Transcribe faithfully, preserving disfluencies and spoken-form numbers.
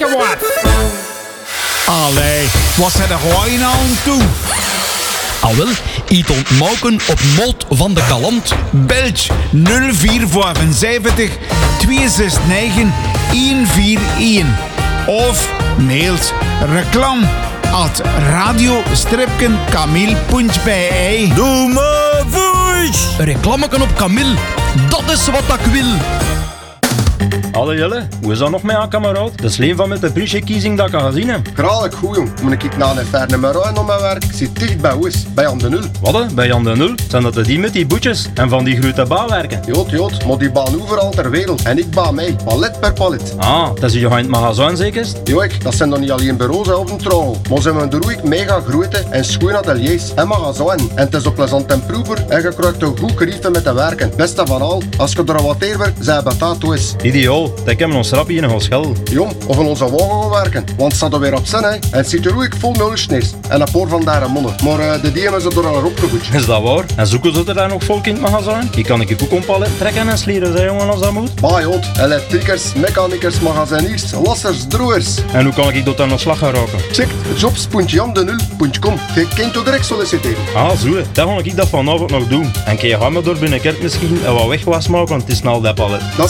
geworden. Allee, wat zijn er gewoon nou aan toe? Al wel, iets ontmoken op Molt van de Kalant. Belg nul vier zevenenvijftig twee zes negen een vier een. Of mailt reclam at radio-kamil.bij. Doe maar voice! Reclameken op Camille, dat is wat ik wil. Hallo Jelle, hoe is dat nog met aan kameraad? Dat is een van mijn paprika-kiezing dat ik al gezien heb. Graag goed jong, moet ik naar een ferne Marijn om mijn werk. Ik zit dicht bij ons, bij Jan de Nul. Wat? Bij Jan de Nul? Zijn dat de die met die boetjes en van die grote bouwwerken? Jood, jood, maar die baan overal ter wereld. En ik baan mij, palet per palet. Ah, dat is je in het magazijn zeker? Joik, dat zijn dan niet alleen bureaus hè, op een trouw. Maar zijn we er ook mega grote en schoon ateliers en magazijn. En het is ook plezant en proever en je krijgt een goed geriefte met te werken. Beste van al, als je er wat teer werkt, zijn betaald is. Ideaal, dat hebben we ons rapje in een schel. Jong, of in onze wagen gaan werken, want het staat er weer op zin hè. En het zit er ook vol nulsneers en een paar van daar monnen. Maar uh, de die hebben ze er al opgevoed. Is dat waar? En zoeken ze er daar nog volk in het magazijn? Die kan ik ook een palet trekken en slieren, zei jongen, als dat moet. Bah jood, elektriekers, mechanikers, magaziniers, lassers, droers. En hoe kan ik dat dan aan slag gaan raken? Check jobs punt jan de nul punt com. Je kunt je direct solliciteren. Ah, zo, dan ga ik dat vanavond nog doen. En kun je gaan me door binnen kerk misschien en wat wegwas maken, want het is snel dat palet. Dat